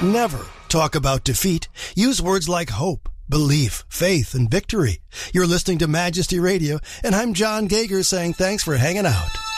Never talk about defeat. Use words like hope, belief, faith, and victory. You're listening to Majesty Radio, and I'm John Gager saying thanks for hanging out.